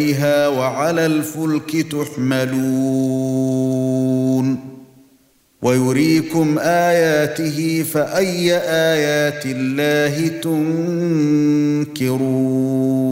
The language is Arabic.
عليها وعلى الفلك تحملون ويريكم آياته فأي آيات الله تنكرون